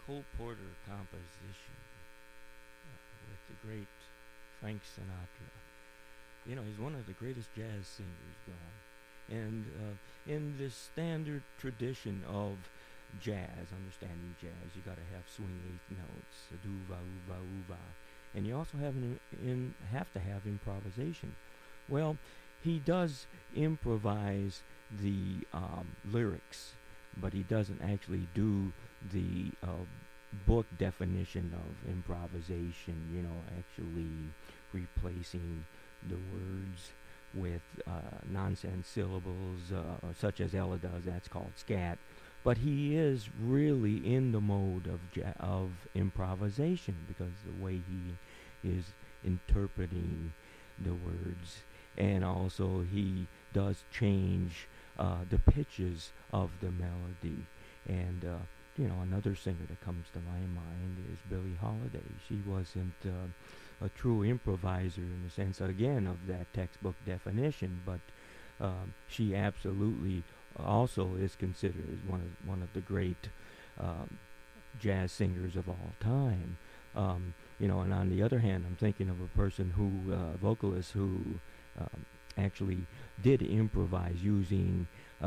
Cole Porter composition with the great Frank Sinatra. You know, he's one of the greatest jazz singers going. And in this standard tradition of jazz, understanding jazz, you got to have swing eighth notes, a do va oo va oo va, and you also have to have improvisation. Well, he does improvise the lyrics, but he doesn't actually do the book definition of improvisation, you know, actually replacing the words with nonsense syllables, such as Ella does. That's called scat. But he is really in the mode of improvisation, because the way he is interpreting the words, and also he does change the pitches of the melody. And you know, another singer that comes to my mind is Billie Holiday. She wasn't a true improviser in the sense, again, of that textbook definition, but she absolutely also is considered as one of the great jazz singers of all time. You know, and on the other hand, I'm thinking of a person who, vocalist who actually did improvise using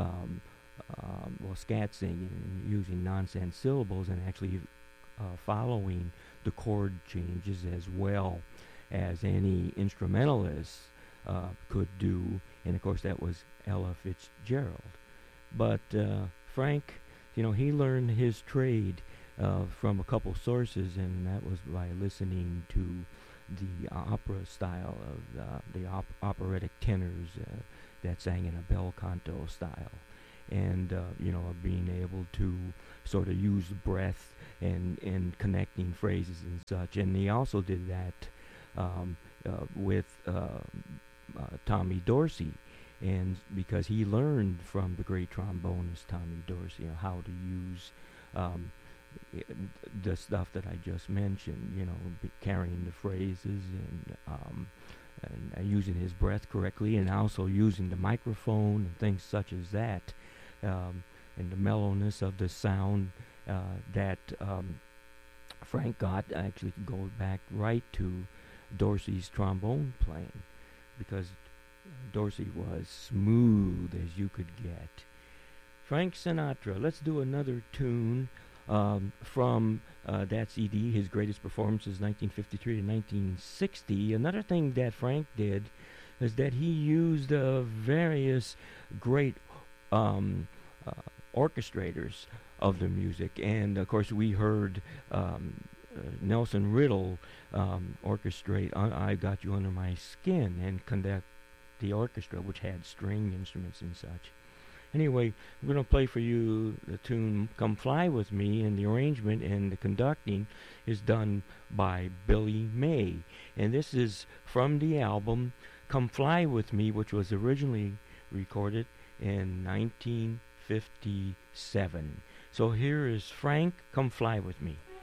scat singing and using nonsense syllables, and actually following the chord changes as well as any instrumentalist could do. And of course, that was Ella Fitzgerald. But Frank, you know, he learned his trade from a couple sources, and that was by listening to the opera style of the operatic tenors that sang in a bel canto style. And you know, being able to sort of use breath and connecting phrases and such. And he also did that with Tommy Dorsey, and because he learned from the great trombonist Tommy Dorsey, you know, how to use the stuff that I just mentioned. You know, carrying the phrases and using his breath correctly, and also using the microphone and things such as that. And the mellowness of the sound that Frank got actually goes back right to Dorsey's trombone playing, because Dorsey was smooth as you could get. Frank Sinatra. Let's do another tune from that CD, his greatest performances, 1953 to 1960. Another thing that Frank did is that he used various great orchestrators of the music. And of course, we heard Nelson Riddle orchestrate I Got You Under My Skin and conduct the orchestra, which had string instruments and such. Anyway, I'm going to play for you the tune Come Fly With Me, and the arrangement and the conducting is done by Billy May. And this is from the album Come Fly With Me, which was originally recorded in 1957. So here is Frank, Come Fly With Me.